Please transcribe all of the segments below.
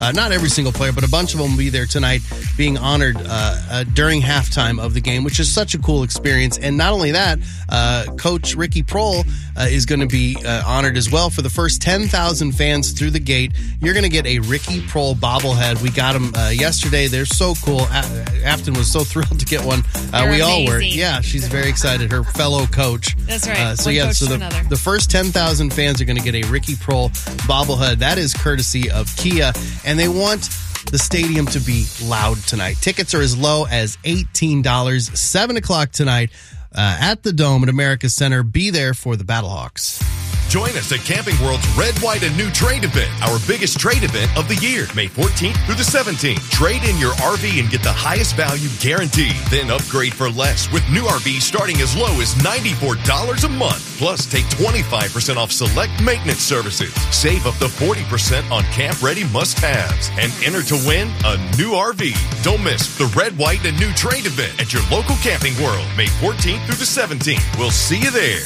Not every single player, but a bunch of them will be there tonight being honored during halftime of the game, which is such a cool experience. And not only that, Coach Ricky Prohl is going to be honored as well. For the first 10,000 fans through the gate, you're going to get a Ricky Prohl bobblehead. We got them yesterday. They're so cool. Afton was so thrilled to get one. We all were. Yeah, she's very excited. Her fellow coach. That's right. So the first 10,000 fans are going to get a Ricky Prohl bobblehead. That is courtesy of Kia. And they want the stadium to be loud tonight. Tickets are as low as $18. 7 o'clock tonight at the Dome at America's Center. Be there for the Battlehawks. Join us at Camping World's Red, White, and New Trade event, our biggest trade event of the year, May 14th through the 17th. Trade in your RV and get the highest value guaranteed. Then upgrade for less with new RVs starting as low as $94 a month. Plus, take 25% off select maintenance services. Save up to 40% on camp-ready must-haves. And enter to win a new RV. Don't miss the Red, White, and New Trade event at your local Camping World, May 14th through the 17th. We'll see you there.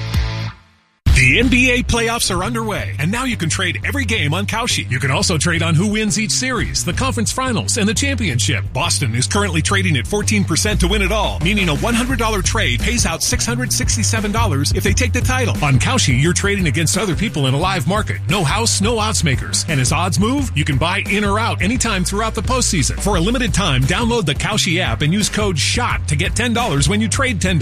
The NBA playoffs are underway, and now you can trade every game on Kalshi. You can also trade on who wins each series, the conference finals, and the championship. Boston is currently trading at 14% to win it all, meaning a $100 trade pays out $667 if they take the title. On Kalshi, you're trading against other people in a live market. No house, no odds makers. And as odds move, you can buy in or out anytime throughout the postseason. For a limited time, download the Kalshi app and use code SHOT to get $10 when you trade $10.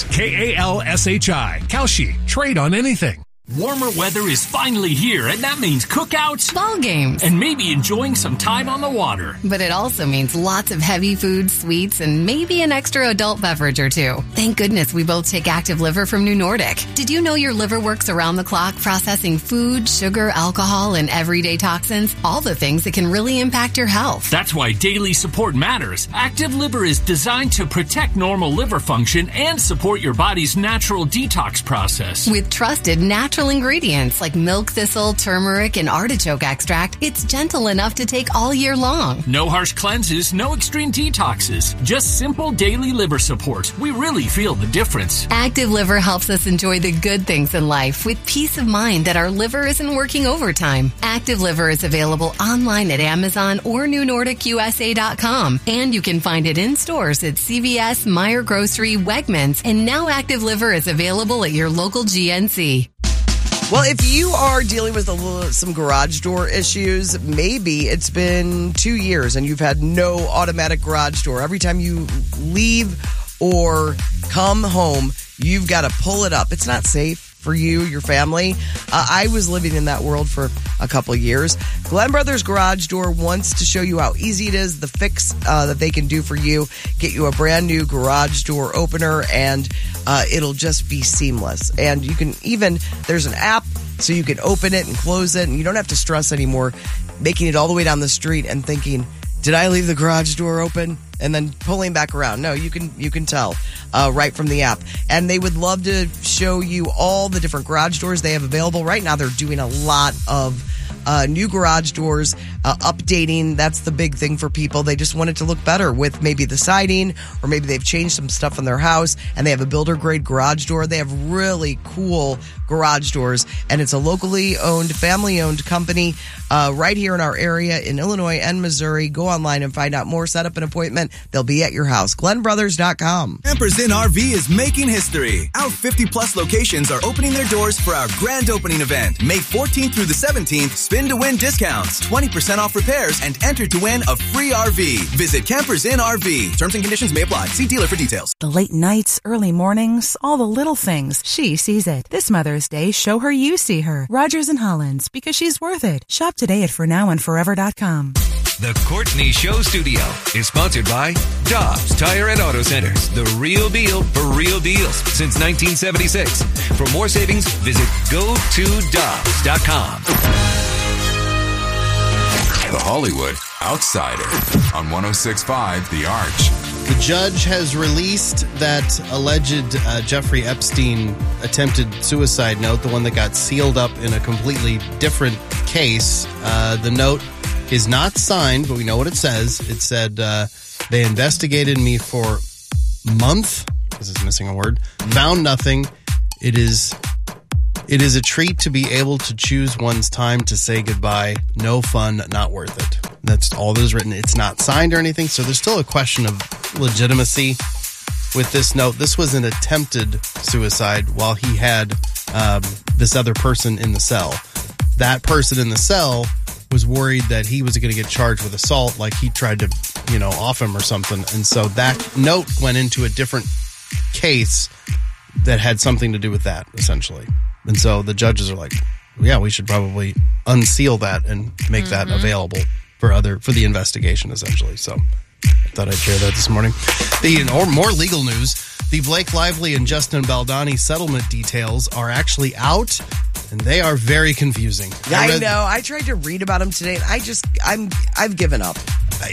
KALSHI. Kalshi. Trade on anything. Warmer weather is finally here, and that means cookouts, ball games, and maybe enjoying some time on the water. But it also means lots of heavy food, sweets, and maybe an extra adult beverage or two. Thank goodness we both take Active Liver from New Nordic. Did you know your liver works around the clock processing food, sugar, alcohol, and everyday toxins? All the things that can really impact your health. That's why daily support matters. Active Liver is designed to protect normal liver function and support your body's natural detox process. With trusted natural ingredients like milk thistle, turmeric, and artichoke extract, it's gentle enough to take all year long. No harsh cleanses, no extreme detoxes, just simple daily liver support. We really feel the difference. Active Liver helps us enjoy the good things in life with peace of mind that our liver isn't working overtime. Active Liver is available online at Amazon or NewNordicUSA.com, and you can find it in stores at CVS, Meijer Grocery, Wegmans, and now Active Liver is available at your local GNC. Well, if you are dealing with some garage door issues, maybe it's been 2 years and you've had no automatic garage door. Every time you leave or come home, you've got to pull it up. It's not safe for you, your family. I was living in that world for a couple of years. Glenn Brothers Garage Door wants to show you how easy it is, the fix that they can do for you. Get you a brand new garage door opener, and it'll just be seamless. And you can there's an app so you can open it and close it, and you don't have to stress anymore making it all the way down the street and thinking, did I leave the garage door open? And then pulling back around. No, you can tell right from the app. And they would love to show you all the different garage doors they have available. Right now, they're doing a lot of new garage doors, updating. That's the big thing for people. They just want it to look better with maybe the siding, or maybe they've changed some stuff in their house and they have a builder grade garage door. They have really cool garage doors, and it's a locally owned, family owned company right here in our area in Illinois and Missouri. Go online and find out more. Set up an appointment. They'll be at your house. GlennBrothers.com. Campers Inn RV is making history. Our 50-plus locations are opening their doors for our grand opening event, May 14th through the 17th. Spin to win discounts, 20% off repairs, and enter to win a free RV. Visit Campers Inn RV. Terms and conditions may apply. See dealer for details. The late nights, early mornings, all the little things. She sees it. This Mother's Day, show her you see her. Rogers and Hollins, because she's worth it. Shop today at ForNowAndForever.com. The Courtney Show Studio is sponsored by Dobbs Tire and Auto Centers. The real deal for real deals since 1976. For more savings, visit GoToDobbs.com. The Hollywood Outsider on 106.5 The Arch. The judge has released that alleged Jeffrey Epstein attempted suicide note, the one that got sealed up in a completely different case. The note is not signed, but we know what it says. It said, they investigated me for a month, because it's missing a word, found nothing. It It is a treat to be able to choose one's time to say goodbye. No fun, not worth it. That's all that is written. It's not signed or anything, so there's still a question of legitimacy with this note. This was an attempted suicide while he had this other person in the cell. That person in the cell was worried that he was going to get charged with assault, like he tried to, off him or something. And so that note went into a different case that had something to do with that, essentially. And so the judges are like, yeah, we should probably unseal that and make that available for the investigation, essentially. So I thought I'd share that this morning. More legal news. The Blake Lively and Justin Baldoni settlement details are actually out, and they are very confusing. Yeah, I know. I tried to read about them today, and I've given up.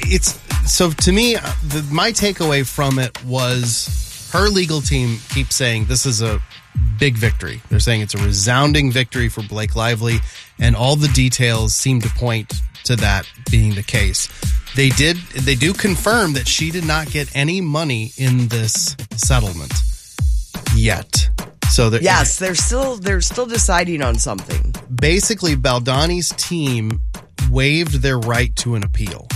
So to me, my takeaway from it was her legal team keeps saying this is a big victory. They're saying it's a resounding victory for Blake Lively, and all the details seem to point to that being the case. They do confirm that she did not get any money in this settlement yet. So they're still deciding on something. Basically, Baldoni's team waived their right to an appeal.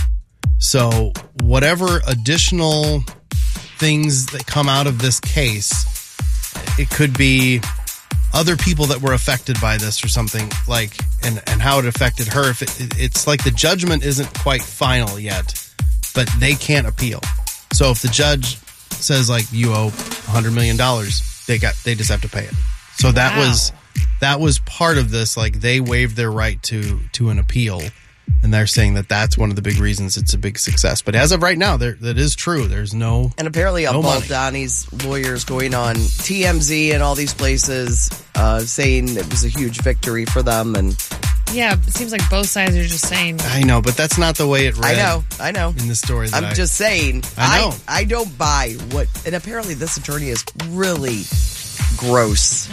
So whatever additional things that come out of this case, it could be other people that were affected by this or something, like, and how it affected her. If it's like the judgment isn't quite final yet, but they can't appeal. So if the judge says, like, you owe $100 million, they just have to pay it. So that was part of this. Like, they waived their right to an appeal, and they're saying that that's one of the big reasons it's a big success. But as of right now, that is true. There's no And apparently Baldoni's lawyers going on TMZ and all these places saying it was a huge victory for them. And yeah, it seems like both sides are just saying. I know, but that's not the way it read. I know. In the story that I'm just saying. I know. I don't buy what. And apparently this attorney is really gross.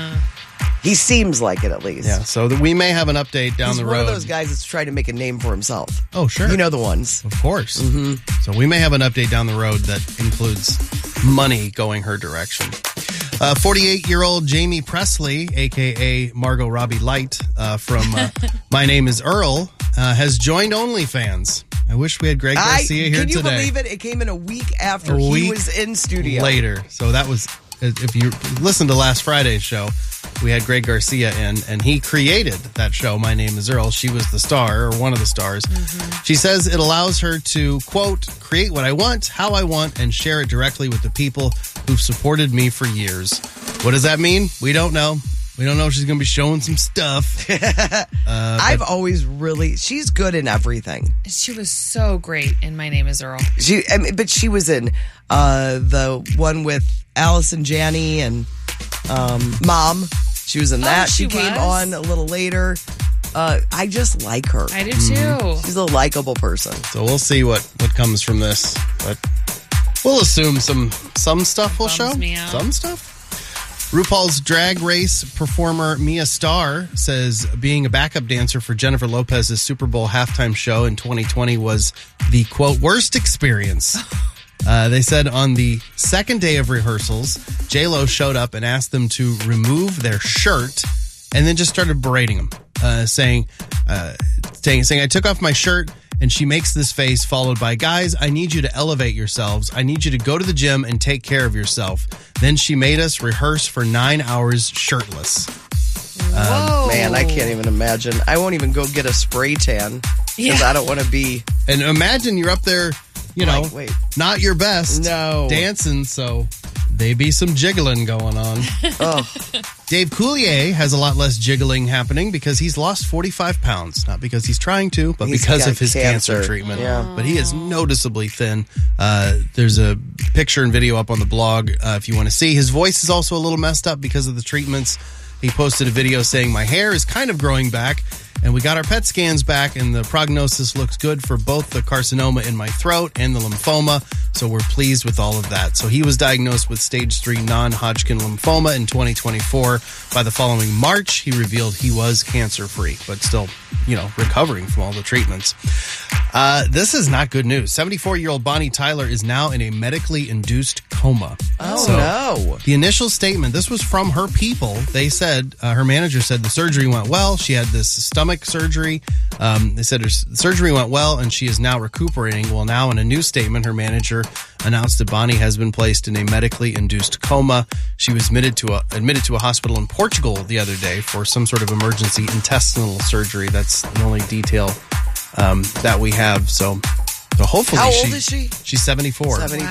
He seems like it, at least. Yeah, so we may have an update down the road. He's one of those guys that's trying to make a name for himself. Oh, sure. You know the ones. Of course. Mm-hmm. So we may have an update down the road that includes money going her direction. 48-year-old Jamie Presley, a.k.a. Margot Robbie Light, from My Name is Earl, has joined OnlyFans. I wish we had Greg Garcia here today. Can you believe it? It came in a week after he was in studio. Later. So that was, if you listened to last Friday's show, we had Greg Garcia in, and he created that show, My Name is Earl. She was the star, or one of the stars. Mm-hmm. She says it allows her to, quote, create what I want, how I want, and share it directly with the people who've supported me for years. What does that mean? We don't know. We don't know if she's going to be showing some stuff. I've always she's good in everything. She was so great in My Name is Earl. But she was in the one with Allison Janney and Mom. She was in that. She came on a little later. I just like her. I do too. She's a likable person. So we'll see what comes from this. But we'll assume some stuff will show. Some stuff. RuPaul's Drag Race performer Mia Starr says being a backup dancer for Jennifer Lopez's Super Bowl halftime show in 2020 was the, quote, worst experience. They said on the second day of rehearsals, J-Lo showed up and asked them to remove their shirt and then just started berating them, saying, I took off my shirt, and she makes this face followed by, guys, I need you to elevate yourselves. I need you to go to the gym and take care of yourself. Then she made us rehearse for 9 hours shirtless. Whoa. Man, I can't even imagine. I won't even go get a spray tan because I don't want to be. And imagine you're up there, not your best, dancing, so they be some jiggling going on. Dave Coulier has a lot less jiggling happening because he's lost 45 pounds. Not because he's trying to, but because of his cancer treatment. Yeah. But he is noticeably thin. There's a picture and video up on the blog if you want to see. His voice is also a little messed up because of the treatments. He posted a video saying, my hair is kind of growing back, And we got our PET scans back, and the prognosis looks good for both the carcinoma in my throat and the lymphoma. So we're pleased with all of that. So he was diagnosed with stage 3 non-Hodgkin lymphoma in 2024. By the following March, he revealed he was cancer-free, but still, recovering from all the treatments. This is not good news. 74-year-old Bonnie Tyler is now in a medically induced coma. Oh, no. The initial statement, this was from her people. They said, her manager said the surgery went well. She had this stomach surgery. They said her surgery went well, and she is now recuperating. Well, now in a new statement, her manager announced that Bonnie has been placed in a medically induced coma. She was admitted to a hospital in Portugal the other day for some sort of emergency intestinal surgery. That's the only detail that we have. So hopefully, how old is she? She's 74. 74.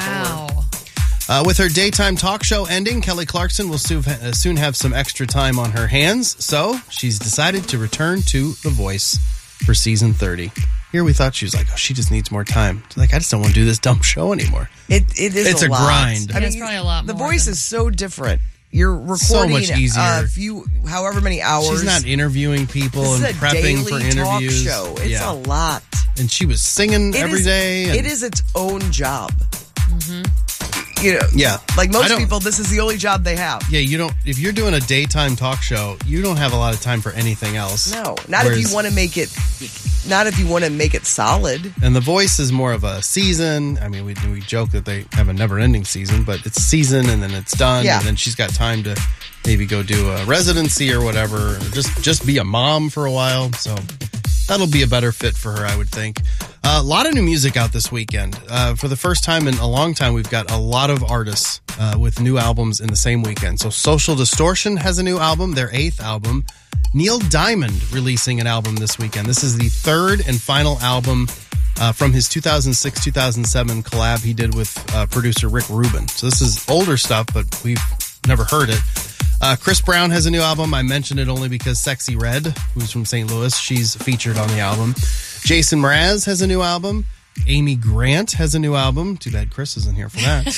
Wow. With her daytime talk show ending, Kelly Clarkson will soon have some extra time on her hands. So she's decided to return to The Voice for season 30. Here we thought she was like, she just needs more time. She's like, I just don't want to do this dumb show anymore. It's a lot. grind. It's probably a lot The more Voice than- is so different. You're recording So much easier. however many hours. She's not interviewing people and This is a prepping for daily interviews. talk show. It's a lot. And she was singing every day. And It is its own job. Mm-hmm. Yeah. Like most I don't- people, this is the only job they have. Yeah, you don't. If you're doing a daytime talk show, you don't have a lot of time for anything else. No, not if you want to make it. Not if you want to make it solid. And The Voice is more of a season. I mean, we joke that they have a never-ending season, but it's a season and then it's done. Yeah. And then she's got time to maybe go do a residency or whatever, or just be a mom for a while. So that'll be a better fit for her, I would think. A lot of new music out this weekend. For the first time in a long time, we've got a lot of artists with new albums in the same weekend. So Social Distortion has a new album, their 8th album. Neil Diamond releasing an album this weekend. This is the 3rd and final album from his 2006-2007 collab he did with producer Rick Rubin. So this is older stuff, but we've never heard it. Chris Brown has a new album. I mentioned it only because Sexy Red, who's from St. Louis, she's featured on the album. Jason Mraz has a new album. Amy Grant has a new album. Too bad Chris isn't here for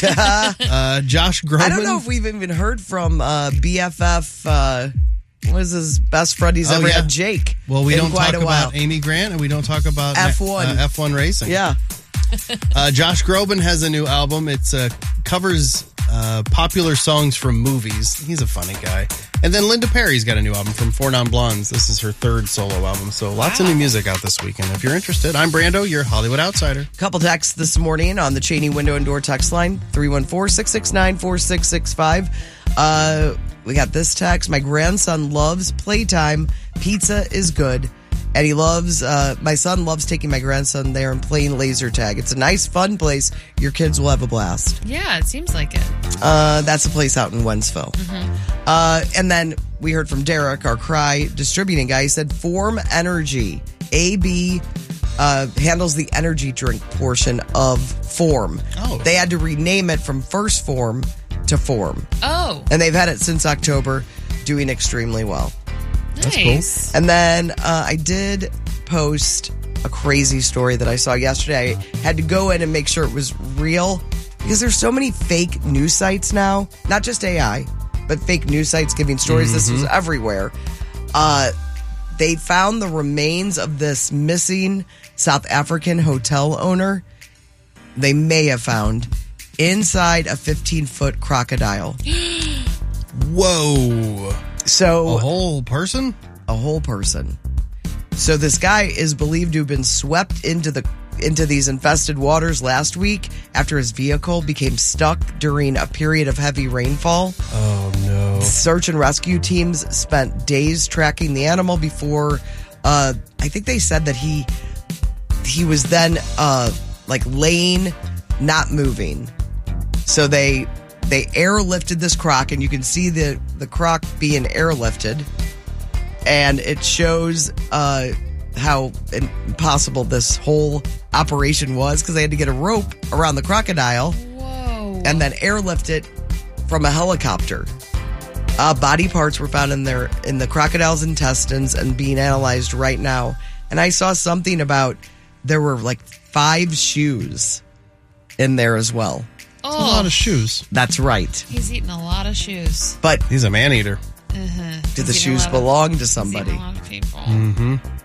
that. Josh Groban. I don't know if we've even heard from BFF. What is his best friend he's ever had, Jake? Well, we in don't quite talk a while. about Amy Grant, and we don't talk about F1. F1 racing. Yeah. Josh Groban has a new album. It's covers popular songs from movies. He's a funny guy. And then Linda Perry's got a new album from Four Non Blondes. This is her 3rd solo album. So lots of new music out this weekend. If you're interested, I'm Brando, your Hollywood Outsider. Couple texts this morning on the Cheney Window and Door text line, 314-669-4665. We got this text. My grandson loves playtime. Pizza is good. And he loves, my son loves taking my grandson there and playing laser tag. It's a nice, fun place. Your kids will have a blast. Yeah, it seems like it. That's a place out in Wentzville. And then we heard from Derek, our Cry distributing guy. He said, Form Energy. AB handles the energy drink portion of Form. Oh. They had to rename it from First Form to Form. Oh, And they've had it since October, doing extremely well. nice. And then I did post a crazy story that I saw yesterday. I had to go in and make sure it was real because there's so many fake news sites now, not just AI, but fake news sites giving stories. This was everywhere. They found the remains of this missing South African hotel owner. They may have found inside a 15-foot crocodile. Whoa. So A whole person? a whole person. So this guy is believed to have been swept into these infested waters last week after his vehicle became stuck during a period of heavy rainfall. Oh, no. Search and rescue teams spent days tracking the animal before I think they said that he was then laying, not moving. So they airlifted this croc, and you can see the croc being airlifted. And it shows how impossible this whole operation was because they had to get a rope around the crocodile and then airlift it from a helicopter. Body parts were found in the crocodile's intestines and being analyzed right now. And I saw something about there were 5 shoes in there as well. A lot of shoes. That's right. He's eating a lot of shoes. But he's a man-eater. Do the shoes belong to somebody? A lot of people. Mm-hmm.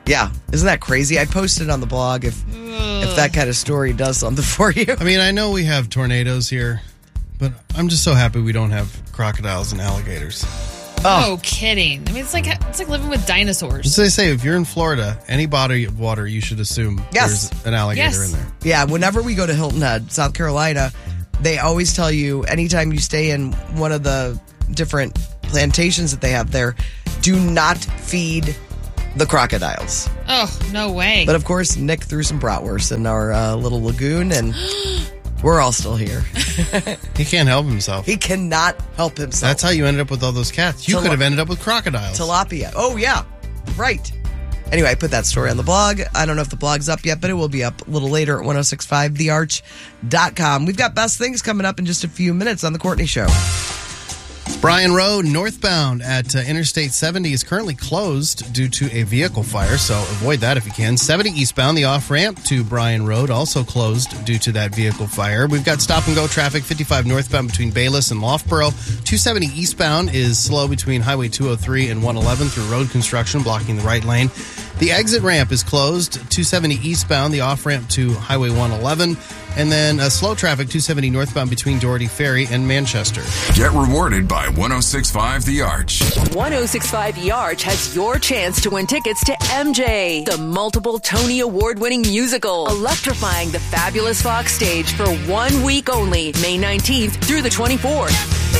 Yeah. Isn't that crazy? I posted on the blog if that kind of story does something for you. I mean, I know we have tornadoes here, but I'm just so happy we don't have crocodiles and alligators. No kidding. I mean, it's like living with dinosaurs. So they say if you're in Florida, any body of water, you should assume there's an alligator in there. Yeah, whenever we go to Hilton Head, South Carolina, they always tell you anytime you stay in one of the different plantations that they have there, do not feed the crocodiles. Oh, no way. But of course, Nick threw some bratwurst in our little lagoon, and we're all still here. He can't help himself. He cannot help himself. That's how you ended up with all those cats. You could have ended up with crocodiles. Tilapia. Oh, yeah. Right. Anyway, I put that story on the blog. I don't know if the blog's up yet, but it will be up a little later at 1065thearch.com. We've got best things coming up in just a few minutes on The Courtney Show. Bryan Road northbound at Interstate 70 is currently closed due to a vehicle fire, so avoid that if you can. 70 eastbound, the off-ramp to Bryan Road, also closed due to that vehicle fire. We've got stop-and-go traffic, 55 northbound between Bayless and Loughborough. 270 eastbound is slow between Highway 203 and 111 through road construction, blocking the right lane. The exit ramp is closed, 270 eastbound, the off-ramp to Highway 111. And then slow traffic, 270 northbound between Doherty Ferry and Manchester. Get rewarded by 1065 The Arch. 1065 The Arch has your chance to win tickets to MJ, the multiple Tony Award-winning musical, electrifying the fabulous Fox stage for 1 week only, May 19th through the 24th.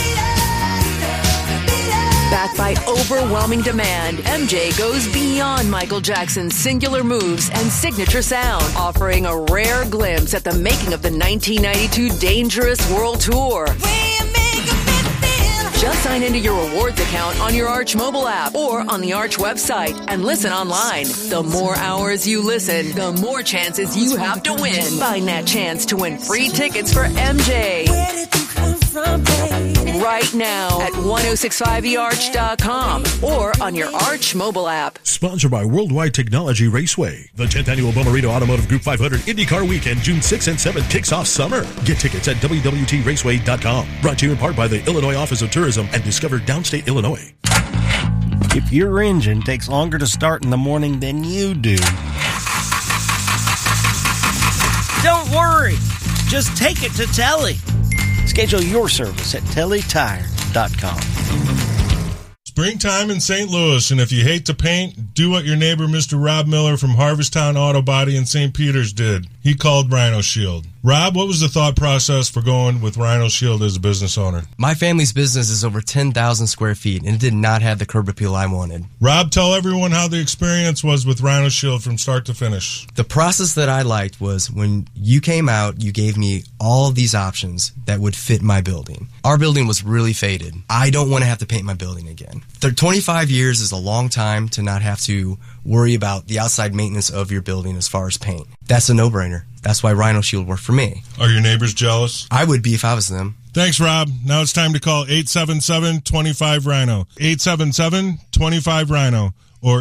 Backed by overwhelming demand, MJ goes beyond Michael Jackson's singular moves and signature sound, offering a rare glimpse at the making of the 1992 Dangerous World Tour. Just sign into your rewards account on your Arch mobile app or on the Arch website and listen online. The more hours you listen, the more chances you have to win. Find that chance to win free tickets for MJ. Where did you come from, baby? Right now at 1065thearch.com or on your Arch mobile app. Sponsored by Worldwide Technology Raceway. The 10th Annual Bomarito Automotive Group 500 IndyCar Weekend, June 6th and 7th, kicks off summer. Get tickets at WWTRaceway.com. Brought to you in part by the Illinois Office of Tourism and Discover Downstate Illinois. If your engine takes longer to start in the morning than you do, don't worry. Just take it to Telly. Schedule your service at tellytire.com. Springtime in St. Louis, and if you hate to paint, do what your neighbor Mr. Rob Miller from Harvesttown Auto Body in St. Peters did. He called Rhino Shield. Rob, what was the thought process for going with Rhino Shield as a business owner? My family's business is over 10,000 square feet, and it did not have the curb appeal I wanted. Rob, tell everyone how the experience was with Rhino Shield from start to finish. The process that I liked was when you came out, you gave me all these options that would fit my building. Our building was really faded. I don't want to have to paint my building again. 25 years is a long time to not have to worry about the outside maintenance of your building as far as paint. That's a no-brainer. That's why Rhino Shield worked for me. Are your neighbors jealous? I would be if I was them. Thanks, Rob. Now it's time to call 877-25-RHINO. 877-25-RHINO or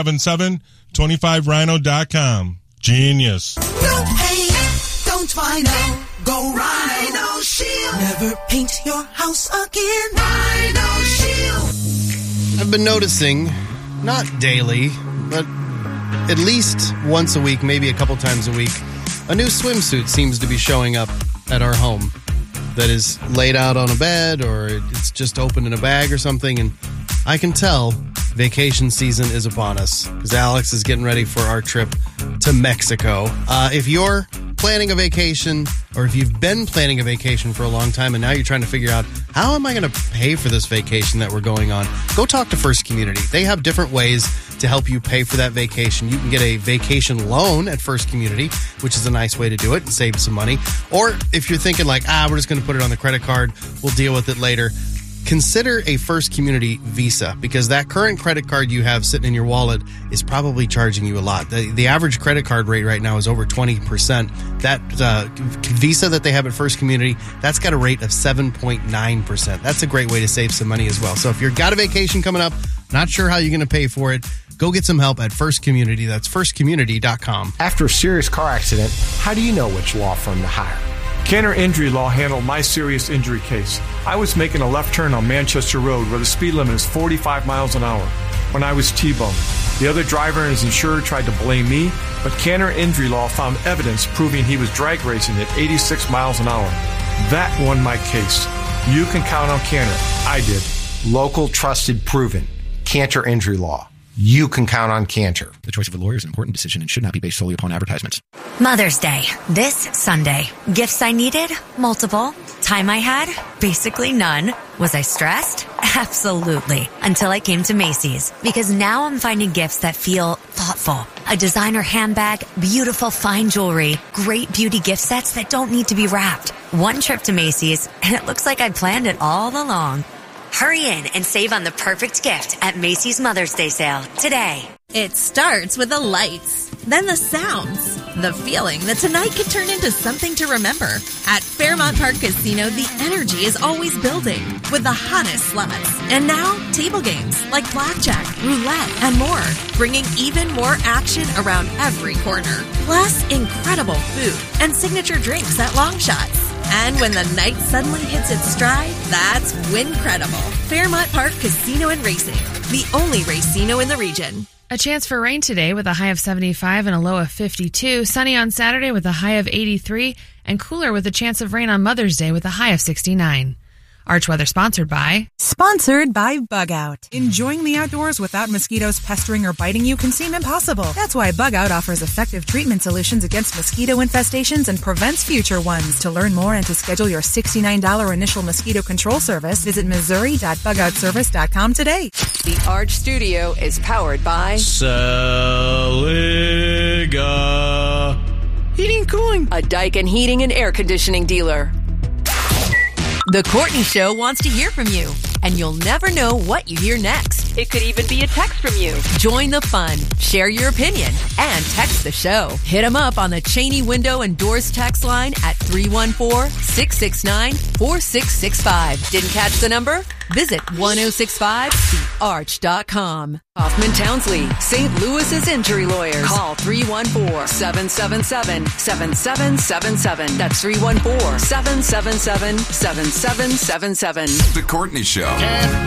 877-25rhino.com. Genius. No pain, don't Rhino. Go Rhino Shield. Never paint your house again. Rhino Shield. I've been noticing, not daily, but at least once a week, maybe a couple times a week, a new swimsuit seems to be showing up at our home that is laid out on a bed or it's just open in a bag or something. And I can tell vacation season is upon us because Alex is getting ready for our trip to Mexico. If you're planning a vacation or if you've been planning a vacation for a long time and now you're trying to figure out how am I going to pay for this vacation that we're going on, go talk to First Community. They have different ways to help you pay for that vacation. You can get a vacation loan at First Community, which is a nice way to do it and save some money. Or if you're thinking like, we're just going to put it on the credit card, we'll deal with it later. Consider a First Community Visa because that current credit card you have sitting in your wallet is probably charging you a lot. The average credit card rate right now is over 20%. That Visa that they have at First Community, that's got a rate of 7.9%. That's a great way to save some money as well. So if you've got a vacation coming up, not sure how you're going to pay for it, go get some help at First Community. That's firstcommunity.com. After a serious car accident, how do you know which law firm to hire? Cantor Injury Law handled my serious injury case. I was making a left turn on Manchester Road where the speed limit is 45 miles an hour when I was T-boned. The other driver and his insurer tried to blame me, but Cantor Injury Law found evidence proving he was drag racing at 86 miles an hour. That won my case. You can count on Cantor. I did. Local, trusted, proven. Cantor Injury Law. You can count on Cantor. The choice of a lawyer is an important decision and should not be based solely upon advertisements. Mother's Day, this Sunday. Gifts I needed? Multiple. Time I had? Basically none. Was I stressed? Absolutely. Until I came to Macy's. Because now I'm finding gifts that feel thoughtful. A designer handbag, beautiful fine jewelry, great beauty gift sets that don't need to be wrapped. One trip to Macy's, and it looks like I planned it all along. Hurry in and save on the perfect gift at Macy's Mother's Day sale today. It starts with the lights, then the sounds, the feeling that tonight could turn into something to remember. At Fairmont Park Casino, the energy is always building with the hottest slots. And now, table games like blackjack, roulette, and more, bringing even more action around every corner. Plus, incredible food and signature drinks at Long Shots. And when the night suddenly hits its stride, that's Wincredible. Fairmont Park Casino and Racing, the only racino in the region. A chance for rain today with a high of 75 and a low of 52. Sunny on Saturday with a high of 83. And cooler with a chance of rain on Mother's Day with a high of 69. Arch Weather sponsored by Bug Out. Enjoying the outdoors without mosquitoes pestering or biting you can seem impossible. That's why Bug Out offers effective treatment solutions against mosquito infestations and prevents future ones. To learn more and to schedule your $69 initial mosquito control service, visit Missouri.bugoutservice.com today. The Arch Studio is powered by Saliga Heating and Cooling, a Daikin heating and air conditioning dealer. The Courtney Show wants to hear from you, and you'll never know what you hear next. It could even be a text from you. Join the fun, share your opinion, and text the show. Hit them up on the Cheney Window and Doors text line at 314-669-4665. Didn't catch the number? Visit 1065thearch.com. Hoffman Townsley, St. Louis's injury lawyers. Call 314-777-7777. That's 314-777-7777. The Courtney Show.